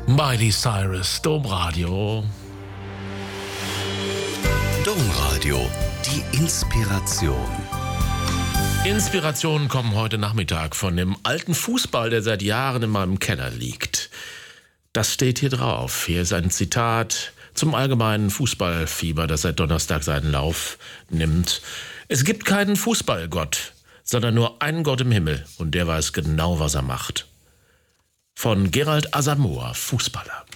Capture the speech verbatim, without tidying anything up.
Miley Cyrus, Domradio. Domradio, die Inspiration. Inspirationen kommen heute Nachmittag von dem alten Fußball, der seit Jahren in meinem Keller liegt. Das steht hier drauf. Hier ist ein Zitat zum allgemeinen Fußballfieber, das seit Donnerstag seinen Lauf nimmt. Es gibt keinen Fußballgott, sondern nur einen Gott im Himmel und der weiß genau, was er macht. Von Gerald Asamoah, Fußballer.